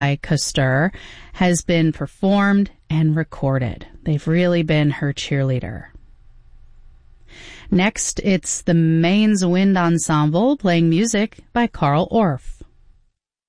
Koster has been performed and recorded. They've really been her cheerleader. Next, it's the Mainz Wind Ensemble playing music by Carl Orff.